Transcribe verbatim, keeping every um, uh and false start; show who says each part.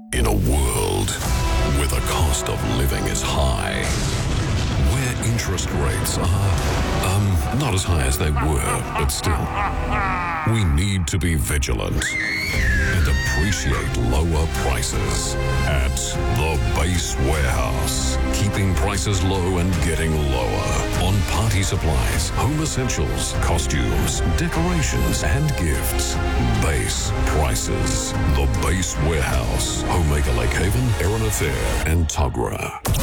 Speaker 1: In a world where the cost of living is high, where interest rates are, um, not as high as they were, but still, we need to be vigilant and appreciate lower prices at the Base Warehouse. Keeping prices low and getting lower on party supplies, home essentials, costumes, decorations, and gifts. Base prices. The Base Warehouse. Homemaker Lake Haven, Erina Fair, and Tuggerah.